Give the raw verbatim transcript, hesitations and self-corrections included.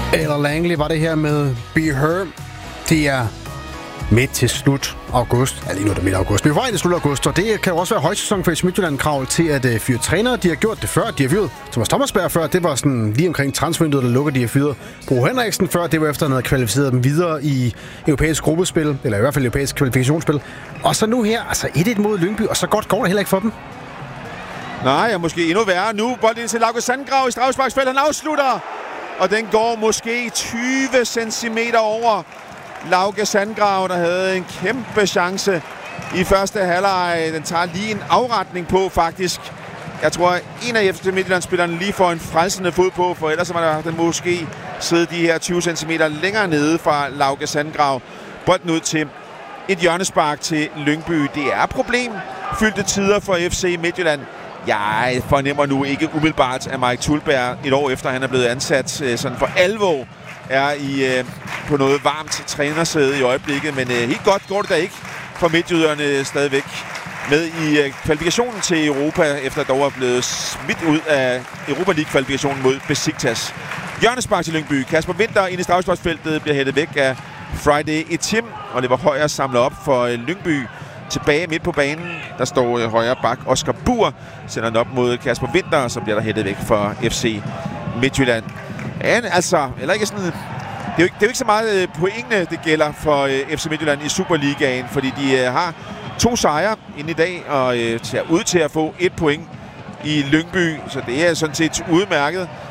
Eller Langley var det her med Be Her. Det er midt til slut august. Ja, lige nu er det midt august. Vi er vej til slut august, og det kan jo også være højsæson for F C Midtjylland-krav til at uh, fyre trænere. De har gjort det før. De har fyret Thomas Thomasberg før. Det var sådan lige omkring transfervinduet, der lukker. De har fyret Bro Henriksen før. Det var efter, at han havde kvalificeret dem videre i europæisk gruppespil, eller i hvert fald europæisk kvalifikationsspil. Og så nu her, altså et et mod Lyngby, og så godt går det heller ikke for dem. Nej, og måske endnu værre. Nu bolden til Lauke Sandgrav i straffesparksfeltet. Han afslutter, og den går måske tyve centimeter over Lauke Sandgrav, der havde en kæmpe chance i første halvleg. Den tager lige en afretning på, faktisk. Jeg tror, en af F C Midtjylland-spillerne lige får en frelsende fod på, for ellers var der den måske sidde de her tyve centimeter længere nede fra Lauke Sandgrav. Bolden ud til et hjørnespark til Lyngby. Det er problemfyldte tider for F C Midtjylland. Jeg fornemmer nu ikke umiddelbart, at Mike Thuldberg et år efter, han er blevet ansat sådan for alvor, er i øh, på noget varmt trænersæde i øjeblikket. Men øh, helt godt går det da ikke for midtjyderne stadigvæk med i øh, kvalifikationen til Europa, efter dog er blevet smidt ud af Europa League-kvalifikationen mod Besiktas. Hjørnespark til Lyngby. Kasper Winther ind i straffesparksfeltet bliver hættet væk af Friday Etim, og det var højre samlet op for øh, Lyngby. Tilbage midt på banen, der står øh, højre bak Oscar Buhr, sender den op mod Kasper Winther, og så bliver der hættet væk for F C Midtjylland. Ja, altså, eller ikke sådan, det er, jo ikke, det er jo ikke så meget pointene, det gælder for øh, F C Midtjylland i Superligaen, fordi de øh, har to sejre inden i dag, og øh, ser ud til at få et point i Lyngby, så det er sådan set udmærket.